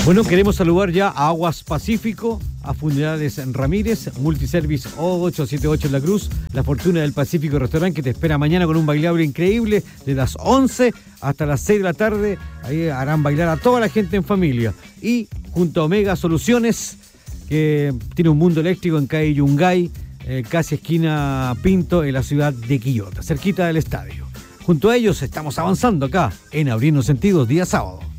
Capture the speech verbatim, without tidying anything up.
Bueno, queremos saludar ya a Aguas Pacífico, a Funerales Ramírez, Multiservice ochocientos setenta y ocho en La Cruz, La Fortuna del Pacífico Restaurante, que te espera mañana con un bailable increíble de las once hasta las seis de la tarde. Ahí harán bailar a toda la gente en familia. Y junto a Omega Soluciones, que tiene un mundo eléctrico en calle Yungay, eh, casi esquina Pinto, en la ciudad de Quillota, cerquita del estadio. Junto a ellos estamos avanzando acá en Abriendo Sentidos, día sábado.